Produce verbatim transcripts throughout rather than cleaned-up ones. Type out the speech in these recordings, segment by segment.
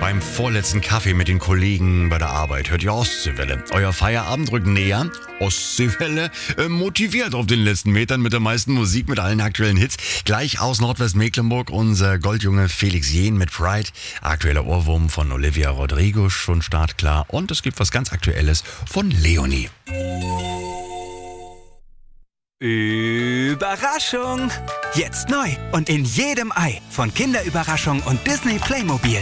Beim vorletzten Kaffee mit den Kollegen bei der Arbeit hört ihr Ostseewelle. Euer Feierabend rückt näher. Ostseewelle äh, motiviert auf den letzten Metern mit der meisten Musik, mit allen aktuellen Hits. Gleich aus Nordwestmecklenburg unser Goldjunge Felix Jähn mit Pride. Aktueller Ohrwurm von Olivia Rodrigo, schon startklar. Und es gibt was ganz Aktuelles von Leonie. Überraschung! Jetzt neu und in jedem Ei von Kinderüberraschung und Disney Playmobil.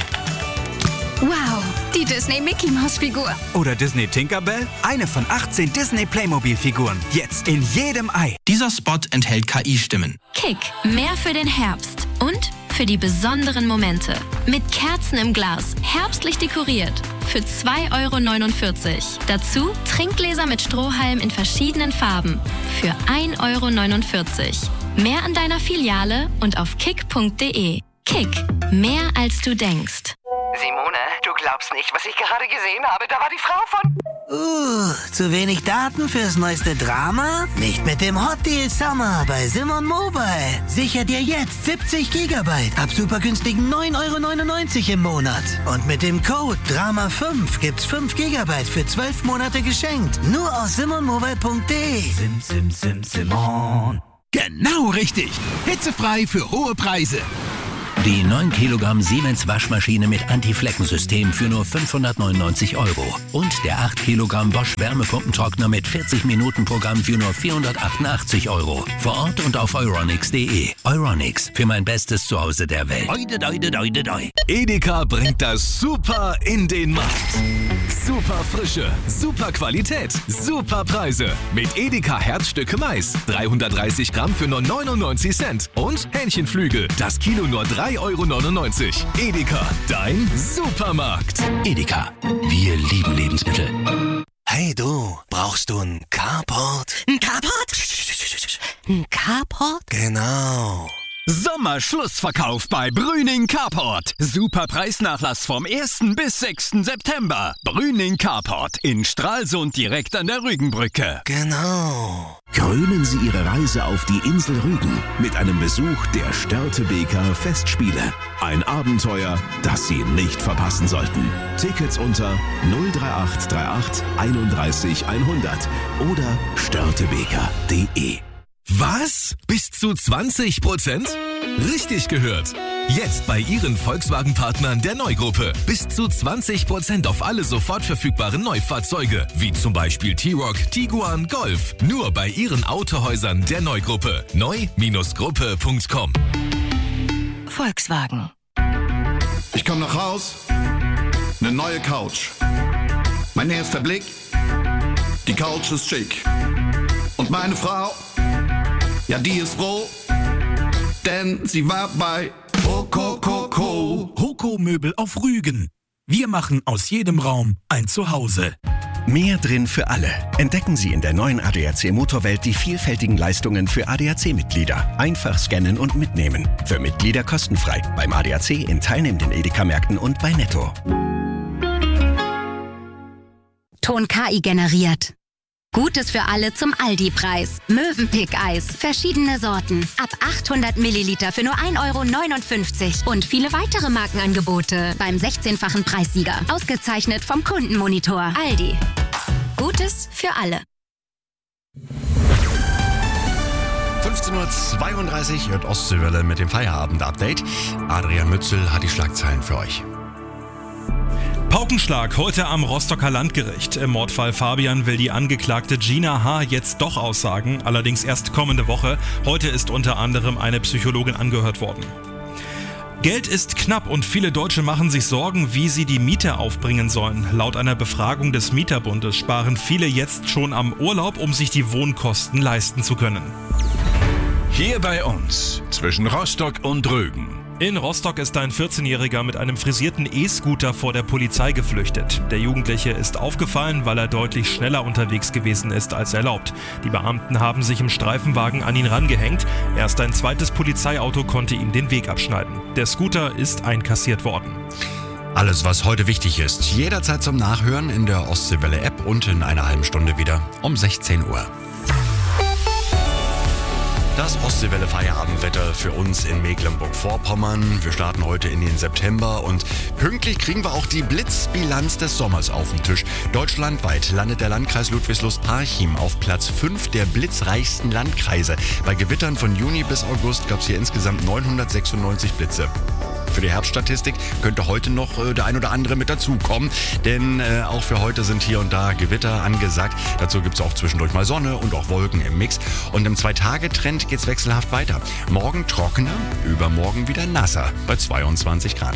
Wow, die Disney Mickey Maus Figur. Oder Disney Tinkerbell? Eine von achtzehn Disney Playmobil Figuren. Jetzt in jedem Ei. Dieser Spot enthält K I-Stimmen. Kick, mehr für den Herbst und für die besonderen Momente. Mit Kerzen im Glas, herbstlich dekoriert. Für zwei Euro neunundvierzig. Dazu Trinkgläser mit Strohhalm in verschiedenen Farben. Für ein Euro neunundvierzig. Mehr an deiner Filiale und auf kick punkt de. Kick, mehr als du denkst. Simone, du glaubst nicht, was ich gerade gesehen habe. Da war die Frau von... Uh, zu wenig Daten fürs neueste Drama? Nicht mit dem Hot Deal Summer bei Simon Mobile. Sicher dir jetzt siebzig Gigabyte ab super günstigen neun Euro neunundneunzig im Monat. Und mit dem Code Drama fünf gibt's fünf Gigabyte für zwölf Monate geschenkt. Nur aus simon mobile punkt de. Sim, sim, sim, Simon. Genau richtig. Hitzefrei für hohe Preise. Die neun Kilogramm Siemens Waschmaschine mit Anti-Flecken-System für nur fünfhundertneunundneunzig Euro. Und der acht Kilogramm Bosch Wärmepumpentrockner mit vierzig Minuten Programm für nur vierhundertachtundachtzig Euro. Vor Ort und auf euronics punkt de. Euronics, für mein bestes Zuhause der Welt. Deute, deute, deute, deute. Edeka bringt das Super in den Markt. Super Frische, super Qualität, super Preise. Mit Edeka Herzstücke Mais. dreihundertdreißig Gramm für nur neunundneunzig Cent. Und Hähnchenflügel, das Kilo nur drei Euro neunundneunzig. Edeka, dein Supermarkt. Edeka, wir lieben Lebensmittel. Hey du, brauchst du einen Carport? Ein Carport? Ein Carport? Genau. Sommerschlussverkauf bei Brüning Carport. Super Preisnachlass vom ersten bis sechsten September. Brüning Carport in Stralsund direkt an der Rügenbrücke. Genau. Krönen Sie Ihre Reise auf die Insel Rügen mit einem Besuch der Störtebeker Festspiele. Ein Abenteuer, das Sie nicht verpassen sollten. Tickets unter null drei acht drei acht einunddreißig hundert oder störtebeker punkt de. Was? Bis zu zwanzig Prozent? Richtig gehört. Jetzt bei Ihren Volkswagen-Partnern der Neugruppe. Bis zu zwanzig Prozent auf alle sofort verfügbaren Neufahrzeuge. Wie zum Beispiel T-Roc, Tiguan, Golf. Nur bei Ihren Autohäusern der Neugruppe. neu Gruppe punkt com. Volkswagen. Ich komme nach Haus, eine neue Couch. Mein erster Blick, die Couch ist schick. Und meine Frau, ja die ist froh, denn sie war bei Hoko. Hoko Möbel auf Rügen. Wir machen aus jedem Raum ein Zuhause. Mehr drin für alle. Entdecken Sie in der neuen A D A C Motorwelt die vielfältigen Leistungen für A D A C-Mitglieder. Einfach scannen und mitnehmen. Für Mitglieder kostenfrei. Beim A D A C in teilnehmenden Edeka-Märkten und bei Netto. Ton K I generiert. Gutes für alle zum Aldi-Preis. Mövenpick-Eis. Verschiedene Sorten. Ab achthundert Milliliter für nur ein Euro neunundfünfzig. Und viele weitere Markenangebote beim sechzehnfachen Preissieger. Ausgezeichnet vom Kundenmonitor. Aldi. Gutes für alle. fünfzehn Uhr zweiunddreißig hört Ostseewelle mit dem Feierabend-Update. Adrian Mützel hat die Schlagzeilen für euch. Paukenschlag heute am Rostocker Landgericht. Im Mordfall Fabian will die Angeklagte Gina H. jetzt doch aussagen, allerdings erst kommende Woche. Heute ist unter anderem eine Psychologin angehört worden. Geld ist knapp und viele Deutsche machen sich Sorgen, wie sie die Miete aufbringen sollen. Laut einer Befragung des Mieterbundes sparen viele jetzt schon am Urlaub, um sich die Wohnkosten leisten zu können. Hier bei uns, zwischen Rostock und Rügen. In Rostock ist ein vierzehnjähriger mit einem frisierten E-Scooter vor der Polizei geflüchtet. Der Jugendliche ist aufgefallen, weil er deutlich schneller unterwegs gewesen ist als erlaubt. Die Beamten haben sich im Streifenwagen an ihn rangehängt. Erst ein zweites Polizeiauto konnte ihm den Weg abschneiden. Der Scooter ist einkassiert worden. Alles, was heute wichtig ist, jederzeit zum Nachhören in der Ostseewelle-App und in einer halben Stunde wieder um sechzehn Uhr. Das Ostseewelle-Feierabendwetter für uns in Mecklenburg-Vorpommern. Wir starten heute in den September und pünktlich kriegen wir auch die Blitzbilanz des Sommers auf den Tisch. Deutschlandweit landet der Landkreis Ludwigslust-Parchim auf Platz fünf der blitzreichsten Landkreise. Bei Gewittern von Juni bis August gab es hier insgesamt neunhundertsechsundneunzig Blitze. Für die Herbststatistik könnte heute noch äh, der ein oder andere mit dazukommen, denn äh, auch für heute sind hier und da Gewitter angesagt. Dazu gibt es auch zwischendurch mal Sonne und auch Wolken im Mix. Und im Zwei-Tage-Trend geht es wechselhaft weiter. Morgen trockener, übermorgen wieder nasser bei zweiundzwanzig Grad.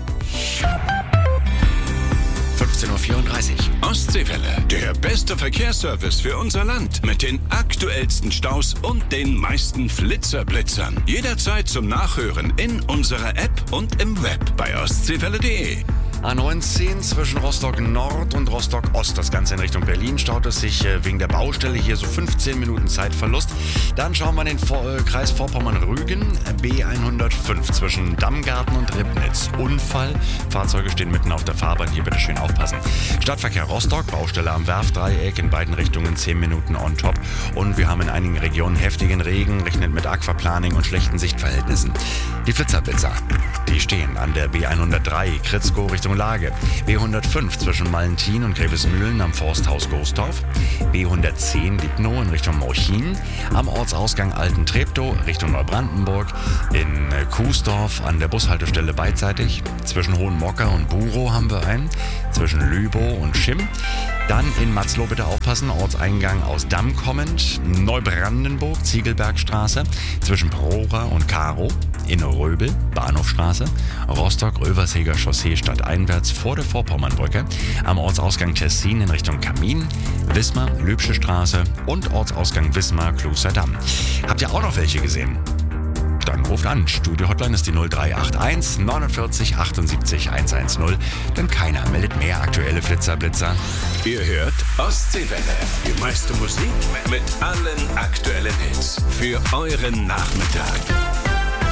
fünfzehn Uhr vierunddreißig. Ostseewelle, der beste Verkehrsservice für unser Land. Mit den aktuellsten Staus und den meisten Flitzerblitzern. Jederzeit zum Nachhören in unserer App und im Web bei ostseewelle punkt de. A neunzehn zwischen Rostock Nord und Rostock Ost. Das Ganze in Richtung Berlin staut es sich äh, wegen der Baustelle hier so fünfzehn Minuten Zeitverlust. Dann schauen wir in den Vor äh, Kreis Vorpommern-Rügen, B hundertfünf zwischen Dammgarten und Ribnitz. Unfall, Fahrzeuge stehen mitten auf der Fahrbahn, hier bitte schön aufpassen. Stadtverkehr Rostock, Baustelle am Werfdreieck, in beiden Richtungen zehn Minuten on top. Und wir haben in einigen Regionen heftigen Regen, rechnet mit Aquaplaning und schlechten Sichtverhältnissen. Die Flitzerblitzer, die stehen an der B hundertdrei, Kritzko Richtung Lage. B hundertfünf zwischen Malentin und Grevesmühlen am Forsthaus Gostorf. B hundertzehn Lipnow in Richtung Morchin. Am Ortsausgang Alten-Treptow Richtung Neubrandenburg. In Kuhsdorf an der Bushaltestelle beidseitig. Zwischen Hohenmocker und Burow haben wir einen. Zwischen Lübow und Schimm. Dann in Matzloh bitte aufpassen, Ortseingang aus Damm kommend. Neubrandenburg, Ziegelbergstraße. Zwischen Prora und Karow. In Röbel, Bahnhofstraße. Rostock-Röversheger Chaussee stadteinwärts vor der Vorpommernbrücke. Am Ortsausgang Tessin in Richtung Kamin. Wismar, Lübsche Straße und Ortsausgang Wismar, Klosterdamm. Habt ihr auch noch welche gesehen? Dann ruft an. Studio-Hotline ist die null drei acht eins neunundvierzig achtundsiebzig hundertzehn. Denn keiner meldet mehr aktuelle Flitzerblitzer. Ihr hört Ostseewelle. Die meiste Musik mit allen aktuellen Hits für euren Nachmittag.